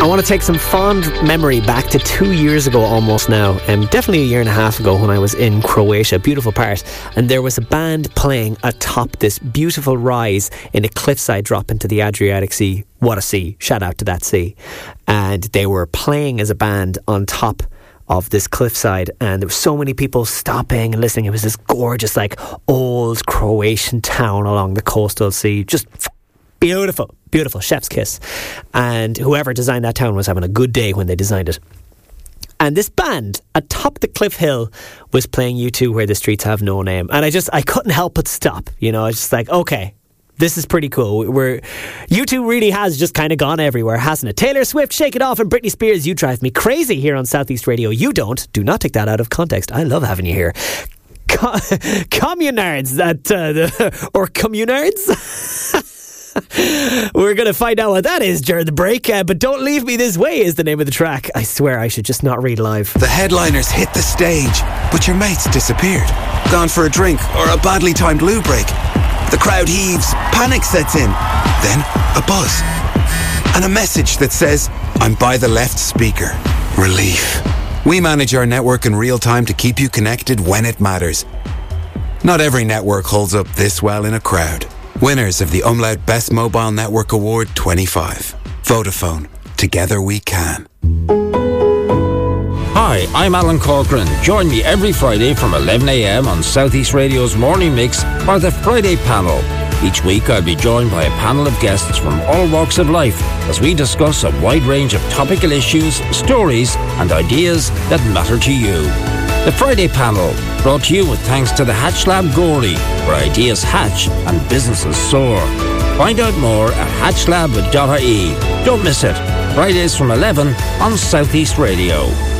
I want to take some fond memory back to 2 years ago almost now, definitely a year and a half ago when I was in Croatia, beautiful part, and there was a band playing atop this beautiful rise in a cliffside drop into the Adriatic Sea. What a sea, shout out to that sea. And they were playing as a band on top of this cliffside, and there were so many people stopping and listening. It was this gorgeous, like, old Croatian town along the coastal sea, just beautiful, beautiful, chef's kiss. And whoever designed that town was having a good day when they designed it. And this band atop the cliff hill was playing U2, Where the Streets Have No Name. And I couldn't help but stop. You know, I was just like, okay, this is pretty cool. U2 really has just kind of gone everywhere, hasn't it? Taylor Swift, Shake It Off, and Britney Spears, You Drive Me Crazy here on Southeast Radio. You don't. Do not take that out of context. I love having you here. Communards, or communards? We're going to find out what that is during the break, but Don't Leave Me This Way is the name of the track. I swear I should just not read live. The headliners hit the stage, but your mates disappeared. Gone for a drink or a badly timed loo break. The crowd heaves, panic sets in. Then a buzz. And a message that says, I'm by the left speaker. Relief. We manage our network in real time to keep you connected when it matters. Not every network holds up this well in a crowd. Winners of the Umlaut Best Mobile Network Award 25. Vodafone. Together we can. Hi, I'm Alan Corcoran. Join me every Friday from 11 a.m. on Southeast Radio's Morning Mix for the Friday Panel. Each week I'll be joined by a panel of guests from all walks of life as we discuss a wide range of topical issues, stories and ideas that matter to you. The Friday Panel, brought to you with thanks to the Hatch Lab Gorey, where ideas hatch and businesses soar. Find out more at hatchlab.ie. Don't miss it. Fridays from 11 on Southeast Radio.